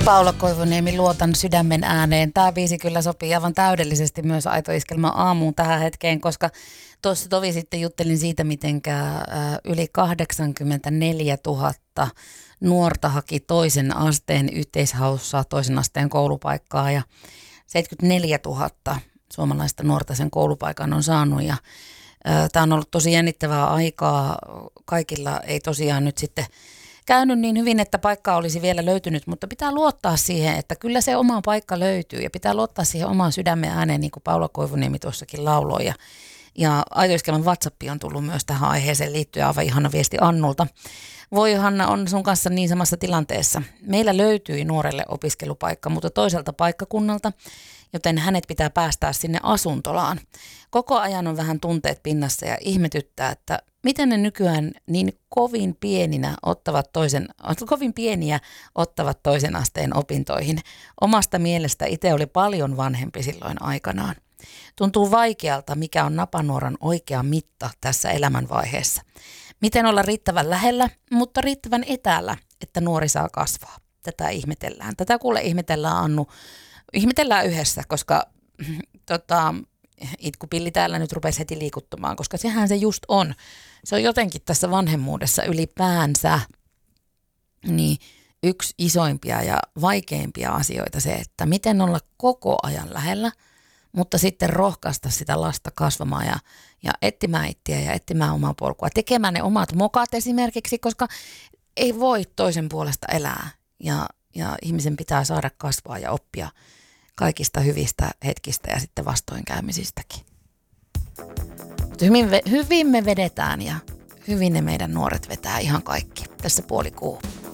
Paula Koivuniemi, luotan sydämen ääneen. Tämä biisi kyllä sopii aivan täydellisesti myös Aito Iskelmän aamuun tähän hetkeen, koska tuossa tovi sitten juttelin siitä, mitenkä yli 84 000 nuorta haki toisen asteen yhteishaussa toisen asteen koulupaikkaa ja 74 000 suomalaista nuorta sen koulupaikan on saanut ja tämä on ollut tosi jännittävää aikaa. Kaikilla ei tosiaan nyt sitten käynyt niin hyvin, että paikka olisi vielä löytynyt, mutta pitää luottaa siihen, että kyllä se oma paikka löytyy ja pitää luottaa siihen omaan sydämen ääneen, niin kuin Paula Koivuniemi tuossakin lauloi. Ja Aito Iskelmän WhatsApp on tullut myös tähän aiheeseen liittyen, aivan ihana viesti Annulta. Voi Hanna, on sun kanssa niin samassa tilanteessa. Meillä löytyi nuorelle opiskelupaikka, mutta toiselta paikkakunnalta, joten hänet pitää päästää sinne asuntolaan. Koko ajan on vähän tunteet pinnassa ja ihmetyttää, että miten ne nykyään niin kovin pieniä ottavat toisen asteen opintoihin. Omasta mielestä itse oli paljon vanhempi silloin aikanaan. Tuntuu vaikealta, mikä on napanuoran oikea mitta tässä elämänvaiheessa. Miten olla riittävän lähellä, mutta riittävän etäällä, että nuori saa kasvaa. Tätä ihmetellään. Tätä kuule ihmetellään, Annu. Ihmetellään yhdessä, koska itkupilli täällä nyt rupesi heti liikuttumaan, koska sehän se just on. Se on jotenkin tässä vanhemmuudessa ylipäänsä niin yksi isoimpia ja vaikeimpia asioita se, että miten olla koko ajan lähellä, mutta sitten rohkaista sitä lasta kasvamaan ja etsimään itseä ja etsimään omaa polkua. Tekemään ne omat mokat esimerkiksi, koska ei voi toisen puolesta elää ja ihmisen pitää saada kasvaa ja oppia kaikista hyvistä hetkistä ja sitten vastoinkäymisistäkin. Hyvin me vedetään ja hyvin ne meidän nuoret vetää ihan kaikki tässä 5:30.